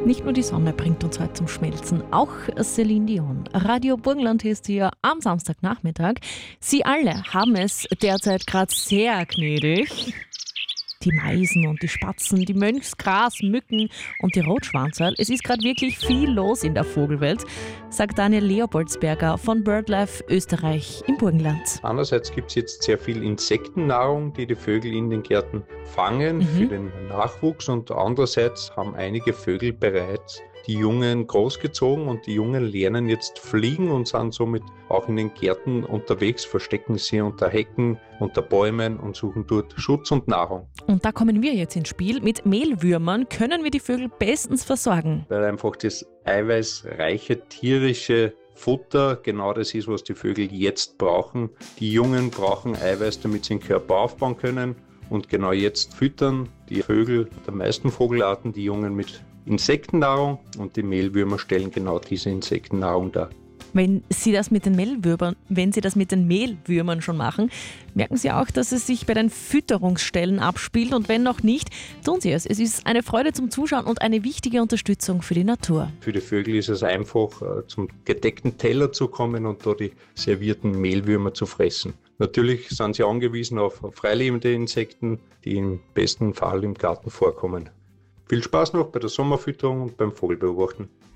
Nicht nur die Sonne bringt uns heute zum Schmelzen, auch Celine Dion. Radio Burgenland ist hier am Samstagnachmittag. Sie alle haben es derzeit gerade sehr gnädig. Die Meisen und die Spatzen, die Mönchsgras, Mücken und die Rotschwanzerl. Es ist gerade wirklich viel los in der Vogelwelt, sagt Daniel Leopoldsberger von BirdLife Österreich im Burgenland. Einerseits gibt es jetzt sehr viel Insektennahrung, die die Vögel in den Gärten fangen für den Nachwuchs, und andererseits haben einige Vögel bereits die Jungen großgezogen und die Jungen lernen jetzt fliegen und sind somit auch in den Gärten unterwegs, verstecken sie unter Hecken, unter Bäumen und suchen dort Schutz und Nahrung. Und da kommen wir jetzt ins Spiel. Mit Mehlwürmern können wir die Vögel bestens versorgen. Weil einfach das eiweißreiche tierische Futter genau das ist, was die Vögel jetzt brauchen. Die Jungen brauchen Eiweiß, damit sie den Körper aufbauen können. Und genau jetzt füttern die Vögel der meisten Vogelarten die Jungen mit Insektennahrung, und die Mehlwürmer stellen genau diese Insektennahrung dar. Wenn Sie das mit den Mehlwürmern schon machen, merken Sie auch, dass es sich bei den Fütterungsstellen abspielt, und wenn noch nicht, tun Sie es. Es ist eine Freude zum Zuschauen und eine wichtige Unterstützung für die Natur. Für die Vögel ist es einfach, zum gedeckten Teller zu kommen und da die servierten Mehlwürmer zu fressen. Natürlich sind sie angewiesen auf freilebende Insekten, die im besten Fall im Garten vorkommen. Viel Spaß noch bei der Sommerfütterung und beim Vogelbeobachten.